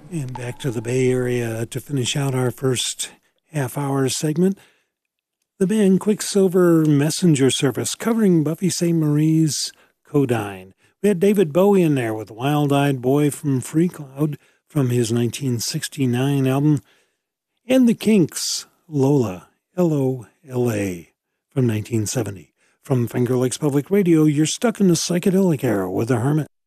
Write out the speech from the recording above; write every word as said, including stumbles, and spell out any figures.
And back to the Bay Area to finish out our first half-hour segment. The band Quicksilver Messenger Service covering Buffy Sainte Marie's Codine. We had David Bowie in there with Wild-Eyed Boy from Free Cloud from his nineteen sixty-nine album. And the Kinks, Lola, L O L A, from nineteen seventy. From Finger Lakes Public Radio, you're stuck in the psychedelic era with the Hermit.